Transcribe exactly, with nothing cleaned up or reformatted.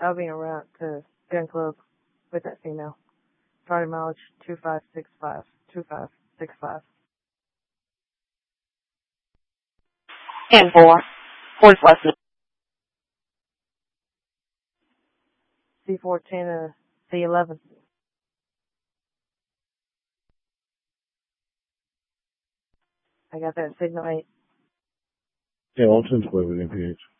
I'll be en route to Gun Club with that female. Target mileage two five six five. two five six five. ten four. Horse lesson. C fourteen to C eleven. I got that signal eight. Yeah, all ten square with M P H.